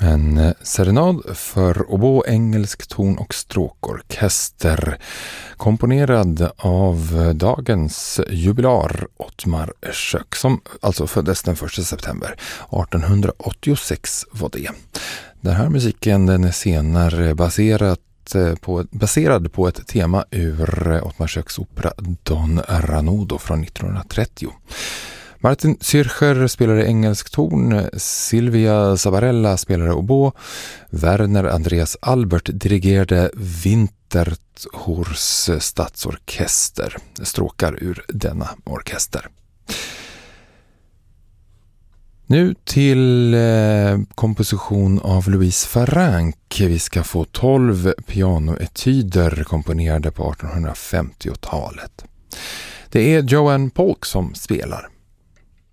En serenad för oboe, engelsk ton- och stråkorkester komponerad av dagens jubilar Ottmar Sköck, som alltså föddes den 1 september 1886 var det. Den här musiken den är senare baserad på ett tema ur Ottmar Schöcks opera Don Ranudo från 1930. Martin Zürcher spelade engelsk torn, Silvia Zabarella spelade oboe, Werner Andreas Albert dirigerade Winterthurs stadsorkester, stråkar ur denna orkester. Nu till komposition av Louise Farranc. Vi ska få 12 pianoetyder komponerade på 1850-talet. Det är Joanne Polk som spelar.